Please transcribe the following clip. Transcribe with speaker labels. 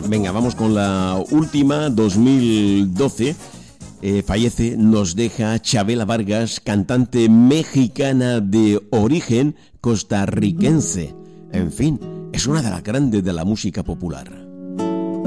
Speaker 1: Venga, vamos con la última, 2012. Fallece, nos deja Chavela Vargas, cantante mexicana de origen costarricense. En fin, es una de las grandes de la música popular.